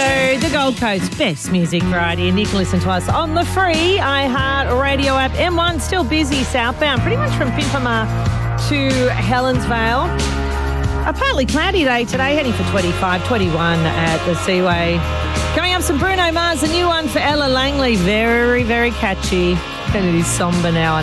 Radio, the Gold Coast best music variety, and you can listen to us on the free iHeart Radio app. M1 still busy southbound, pretty much from Pimpama to Helensvale. A partly cloudy day today, heading for 25, 21 at the Seaway. Coming up, some Bruno Mars, a new one for Ella Langley. Very, very catchy. And it is somber now.